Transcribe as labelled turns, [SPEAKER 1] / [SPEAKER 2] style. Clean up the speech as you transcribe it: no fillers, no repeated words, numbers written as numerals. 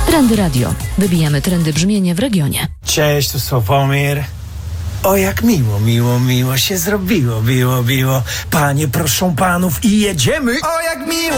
[SPEAKER 1] Trendy Radio. Wybijamy trendy brzmienia w regionie.
[SPEAKER 2] Cześć, tu Sławomir. O, jak miło się zrobiło, biło. Panie, proszę panów i jedziemy. O, jak miło